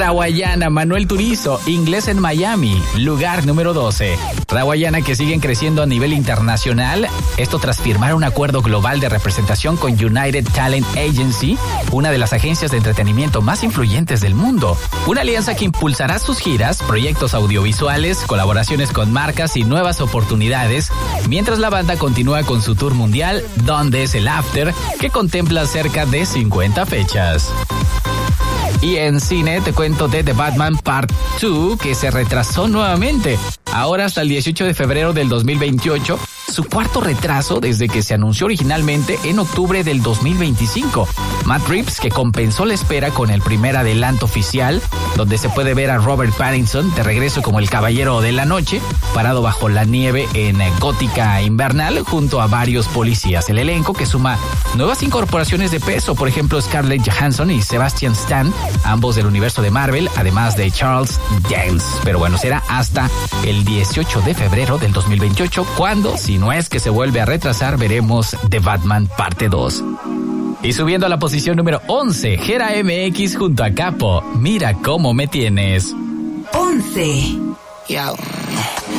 Rawayana, Manuel Turizo, Inglés en Miami, lugar número 12. Rawayana, que siguen creciendo a nivel internacional, esto tras firmar un acuerdo global de representación con United Talent Agency, una de las agencias de entretenimiento más influyentes del mundo. Una alianza que impulsará sus giras, proyectos audiovisuales, colaboraciones con marcas y nuevas oportunidades, mientras la banda continúa con su tour mundial, Donde es el After, que contempla cerca de 50 fechas. Y en cine te cuento de The Batman Part 2, que se retrasó nuevamente, ahora hasta el 18 de febrero del 2028, su cuarto retraso desde que se anunció originalmente en octubre del 2025. Matt Reeves, que compensó la espera con el primer adelanto oficial, donde se puede ver a Robert Pattinson de regreso como el Caballero de la Noche, parado bajo la nieve en Gótica Invernal, junto a varios policías. El elenco, que suma nuevas incorporaciones de peso, por ejemplo Scarlett Johansson y Sebastian Stan, ambos del universo de Marvel, además de Charles Dance. Pero bueno, será hasta el 18 de febrero del 2028, cuando, si no es que se vuelve a retrasar, veremos The Batman Parte 2. Y subiendo a la posición número 11, Gera MX junto a Capo, Mira Cómo Me Tienes. 11. Yo.